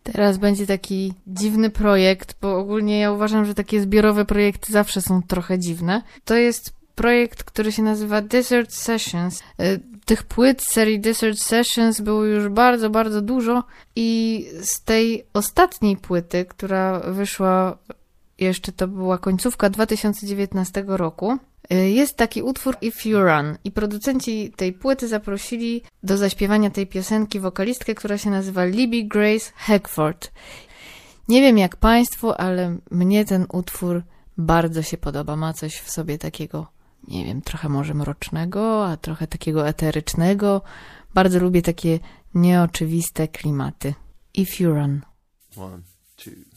Teraz będzie taki dziwny projekt, bo ogólnie ja uważam, że takie zbiorowe projekty zawsze są trochę dziwne. To jest projekt, który się nazywa Desert Sessions. Tych płyt z serii Desert Sessions było już bardzo, bardzo dużo i z tej ostatniej płyty, która wyszła jeszcze, to była końcówka 2019 roku, jest taki utwór If You Run i producenci tej płyty zaprosili do zaśpiewania tej piosenki wokalistkę, która się nazywa Libby Grace Hackford. Nie wiem jak państwu, ale mnie ten utwór bardzo się podoba. Ma coś w sobie takiego, nie wiem, trochę może mrocznego, a trochę takiego eterycznego. Bardzo lubię takie nieoczywiste klimaty. If You Run. 1, 2